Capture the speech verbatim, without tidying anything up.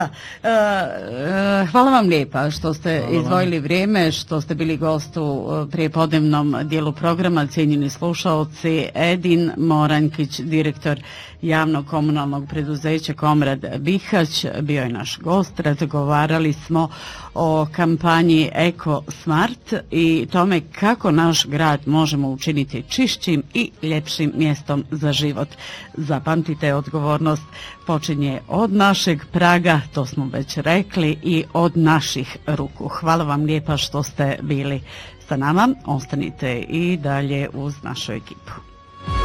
Hvala vam lijepa što ste izdvojili vrijeme, što ste bili gost u prijepodnevnom dijelu programa, cijenjeni slušalci. Edin Morankić, direktor javnog komunalnog preduzeća Komrad Bihać, bio je naš gost. Razgovarali smo o kampanji Eko Smart i tome kako naš grad možemo učiniti čišćim i ljepšim mjestom za život. Zapamtite, odgovornost počinje od našeg praga, to smo već rekli, i od naših ruku. Hvala vam lijepa što ste bili sa nama. Ostanite i dalje uz našu ekipu.